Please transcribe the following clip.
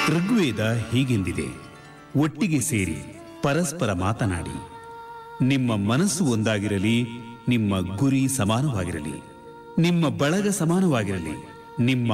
ಋಗ್ವೇದ ಹೀಗೆಂದಿದೆ, ಒಟ್ಟಿಗೆ ಸೇರಿ ಪರಸ್ಪರ ಮಾತನಾಡಿ. ನಿಮ್ಮ ಮನಸ್ಸು ಒಂದಾಗಿರಲಿ, ನಿಮ್ಮ ಗುರಿ ಸಮಾನವಾಗಿರಲಿ, ನಿಮ್ಮ ಬಳಗ ಸಮಾನವಾಗಿರಲಿ, ನಿಮ್ಮ